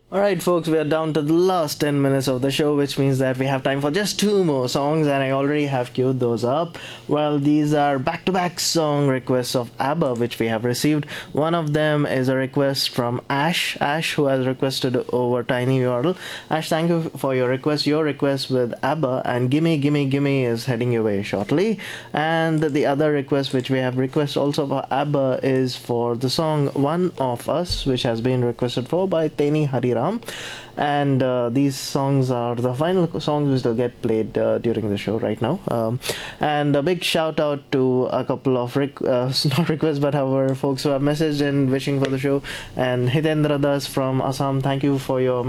Alright, folks, we are down to the last 10 minutes of the show, which means that we have time for just two more songs, and I already have queued those up. Well, these are back to back song requests of ABBA, which we have received. One of them is a request from Ash, who has requested over Tiny URL. Ash, thank you for your request. Your request with ABBA and Gimme Gimme Gimme is heading your way shortly. And the other request, which we have requested also for ABBA, is for the song One of Us, which has been requested for by Teni Hariram. And these songs are the final songs which will get played during the show right now. And a big shout out to a couple of not requests, but our folks who have messaged in wishing for the show. And Hitendra Das from Assam, thank you for your